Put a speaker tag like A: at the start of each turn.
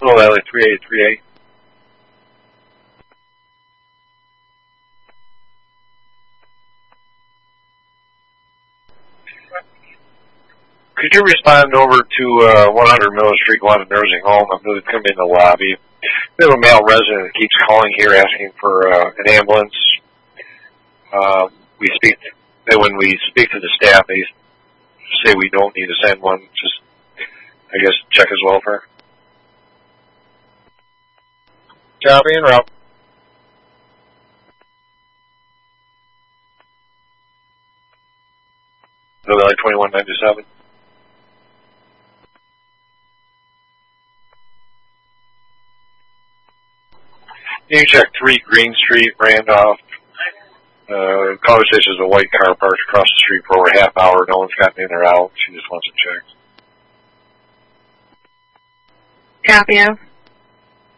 A: Mill Valley 383A. Could you respond over to 100 Miller Street, go on to nursing home? I believe it's going to be in the lobby. We have a male resident that keeps calling here asking for an ambulance. When we speak to the staff, they say we don't need to send one. Just, I guess, check his welfare. Copy and route. Mill Valley 2197. You check 3 Green Street, Randolph. Conversation is a white car parked across the street for over a half hour. No one's gotten in or out. She just wants to check.
B: Copy.